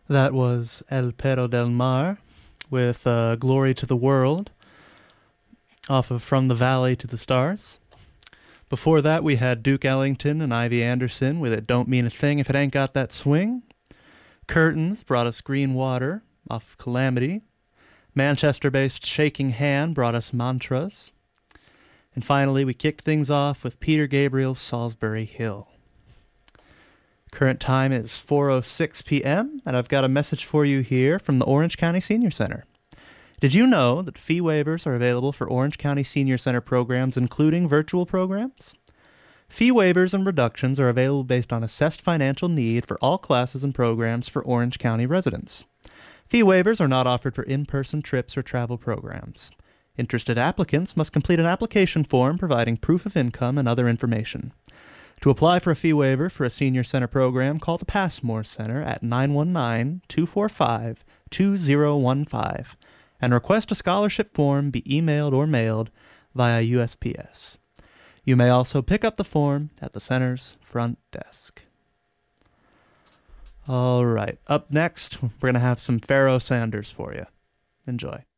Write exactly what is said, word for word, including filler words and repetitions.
That was El Perro del Mar with uh, Glory to the World off of From the Valley to the Stars. Before that, we had Duke Ellington and Ivy Anderson with It Don't Mean a Thing If It Ain't Got That Swing. Curtains brought us Green Water off of Calamity. Manchester-based Shaking Hand brought us Mantras. And finally, we kicked things off with Peter Gabriel's Salisbury Hill. Current time is four oh six p.m., and I've got a message for you here from the Orange County Senior Center. Did you know that fee waivers are available for Orange County Senior Center programs, including virtual programs? Fee waivers and reductions are available based on assessed financial need for all classes and programs for Orange County residents. Fee waivers are not offered for in-person trips or travel programs. Interested applicants must complete an application form providing proof of income and other information. To apply for a fee waiver for a Senior Center program, call the Passmore Center at nine one nine, two four five, two zero one five and request a scholarship form be emailed or mailed via U S P S. You may also pick up the form at the center's front desk. All right, up next, we're going to have some Pharoah Sanders for you. Enjoy.